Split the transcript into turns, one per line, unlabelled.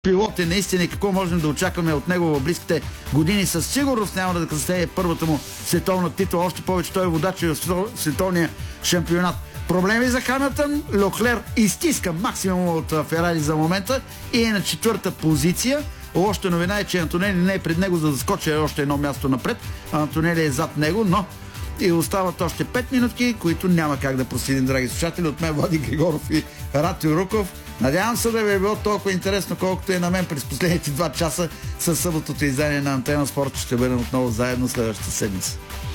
пилот е наистина и какво можем да очакваме от него в близките години. Със сигурност няма да късне първата му световна титла, още повече той е водач в световния шампионат. Проблеми за Хамилтън. Леклер изтиска максимум от Ферари за момента и е на 4-та позиция. Лошата новина е, че Антонели не е пред него, за да скочи още едно място напред. Антонели е зад него, но и остават още 5 минутки, които няма как да проследим, драги слушатели. От мен Влади Григоров и Ратио Руков. Надявам се да ви е било толкова интересно, колкото е на мен през последните 2 часа със съботното издание на Антена Спорт. Ще бъдем отново заедно следващата седмица.